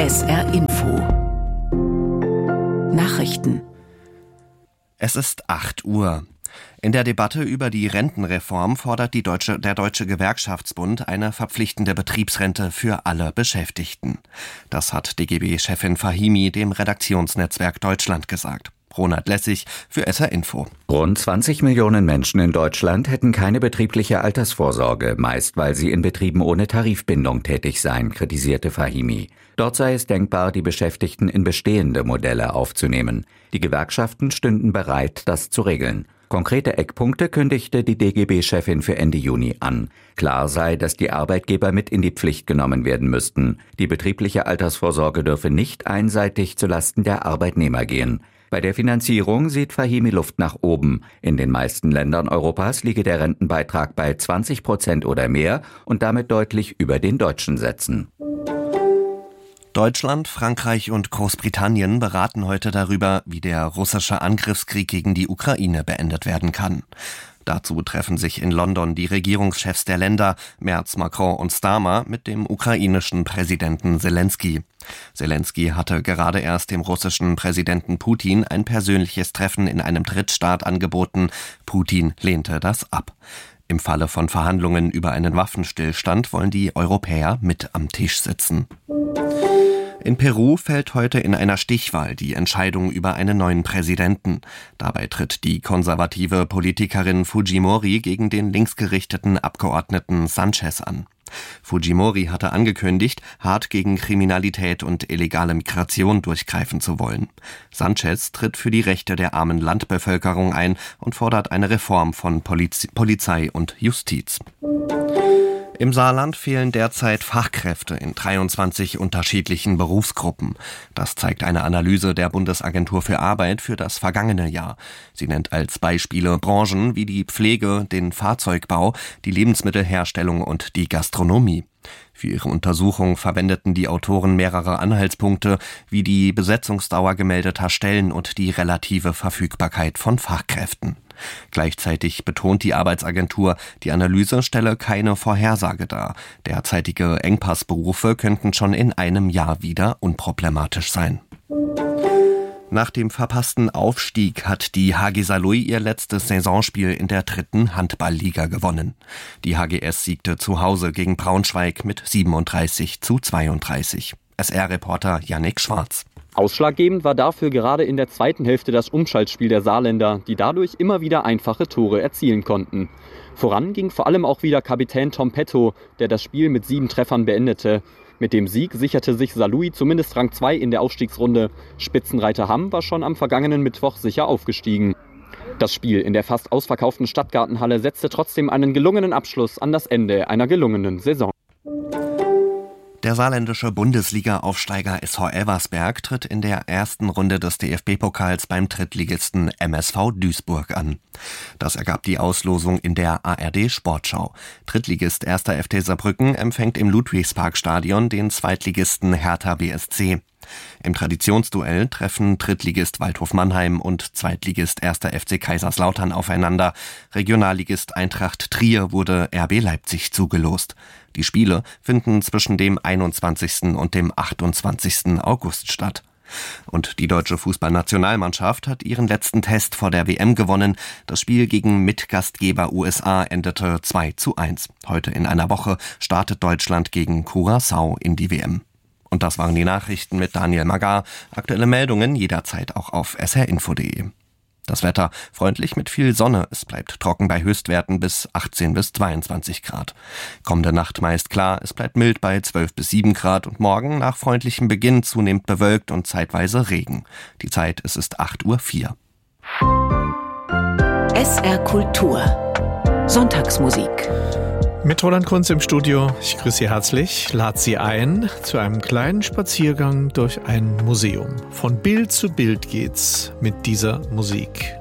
SR Info Nachrichten. Es ist 8 Uhr. In der Debatte über die Rentenreform fordert der Deutsche Gewerkschaftsbund eine verpflichtende Betriebsrente für alle Beschäftigten. Das hat DGB-Chefin Fahimi dem Redaktionsnetzwerk Deutschland gesagt. Ronald Lessig für SR Info. Rund 20 Millionen Menschen in Deutschland hätten keine betriebliche Altersvorsorge, meist weil sie in Betrieben ohne Tarifbindung tätig seien, kritisierte Fahimi. Dort sei es denkbar, die Beschäftigten in bestehende Modelle aufzunehmen. Die Gewerkschaften stünden bereit, das zu regeln. Konkrete Eckpunkte kündigte die DGB-Chefin für Ende Juni an. Klar sei, dass die Arbeitgeber mit in die Pflicht genommen werden müssten. Die betriebliche Altersvorsorge dürfe nicht einseitig zulasten der Arbeitnehmer gehen. Bei der Finanzierung sieht Fahimi Luft nach oben. In den meisten Ländern Europas liege der Rentenbeitrag bei 20% oder mehr und damit deutlich über den deutschen Sätzen. Deutschland, Frankreich und Großbritannien beraten heute darüber, wie der russische Angriffskrieg gegen die Ukraine beendet werden kann. Dazu treffen sich in London die Regierungschefs der Länder, Merz, Macron und Starmer, mit dem ukrainischen Präsidenten Selenskyj. Selenskyj hatte gerade erst dem russischen Präsidenten Putin ein persönliches Treffen in einem Drittstaat angeboten. Putin lehnte das ab. Im Falle von Verhandlungen über einen Waffenstillstand wollen die Europäer mit am Tisch sitzen. In Peru fällt heute in einer Stichwahl die Entscheidung über einen neuen Präsidenten. Dabei tritt die konservative Politikerin Fujimori gegen den linksgerichteten Abgeordneten Sanchez an. Fujimori hatte angekündigt, hart gegen Kriminalität und illegale Migration durchgreifen zu wollen. Sanchez tritt für die Rechte der armen Landbevölkerung ein und fordert eine Reform von Polizei und Justiz. Im Saarland fehlen derzeit Fachkräfte in 23 unterschiedlichen Berufsgruppen. Das zeigt eine Analyse der Bundesagentur für Arbeit für das vergangene Jahr. Sie nennt als Beispiele Branchen wie die Pflege, den Fahrzeugbau, die Lebensmittelherstellung und die Gastronomie. Für ihre Untersuchung verwendeten die Autoren mehrere Anhaltspunkte, wie die Besetzungsdauer gemeldeter Stellen und die relative Verfügbarkeit von Fachkräften. Gleichzeitig betont die Arbeitsagentur, die Analyse stelle keine Vorhersage dar. Derzeitige Engpassberufe könnten schon in einem Jahr wieder unproblematisch sein. Nach dem verpassten Aufstieg hat die HG Saarlouis ihr letztes Saisonspiel in der 3. Handballliga gewonnen. Die HGS siegte zu Hause gegen Braunschweig mit 37:32. SR-Reporter Yannick Schwarz. Ausschlaggebend war dafür gerade in der zweiten Hälfte das Umschaltspiel der Saarländer, die dadurch immer wieder einfache Tore erzielen konnten. Voran ging vor allem auch wieder Kapitän Tom Petto, der das Spiel mit 7 Treffern beendete. Mit dem Sieg sicherte sich Saarlouis zumindest Rang 2 in der Aufstiegsrunde. Spitzenreiter Hamm war schon am vergangenen Mittwoch sicher aufgestiegen. Das Spiel in der fast ausverkauften Stadtgartenhalle setzte trotzdem einen gelungenen Abschluss an das Ende einer gelungenen Saison. Der saarländische Bundesliga-Aufsteiger SV Elversberg tritt in der ersten Runde des DFB-Pokals beim Drittligisten MSV Duisburg an. Das ergab die Auslosung in der ARD-Sportschau. Drittligist 1. FC Saarbrücken empfängt im Ludwigsparkstadion den Zweitligisten Hertha BSC. Im Traditionsduell treffen Drittligist Waldhof Mannheim und Zweitligist 1. FC Kaiserslautern aufeinander. Regionalligist Eintracht Trier wurde RB Leipzig zugelost. Die Spiele finden zwischen dem 21. und dem 28. August statt. Und die deutsche Fußballnationalmannschaft hat ihren letzten Test vor der WM gewonnen. Das Spiel gegen Mitgastgeber USA endete 2:1. Heute in einer Woche startet Deutschland gegen Curaçao in die WM. Und das waren die Nachrichten mit Daniel Magar. Aktuelle Meldungen jederzeit auch auf srinfo.de. Das Wetter freundlich mit viel Sonne. Es bleibt trocken bei Höchstwerten bis 18 bis 22 Grad. Kommende Nacht meist klar. Es bleibt mild bei 12 bis 7 Grad und morgen nach freundlichem Beginn zunehmend bewölkt und zeitweise Regen. Die Zeit, es ist 8:04 Uhr. SR Kultur. Sonntagsmusik. Mit Roland Kunz im Studio. Ich grüße Sie herzlich, lade Sie ein zu einem kleinen Spaziergang durch ein Museum. Von Bild zu Bild geht's mit dieser Musik.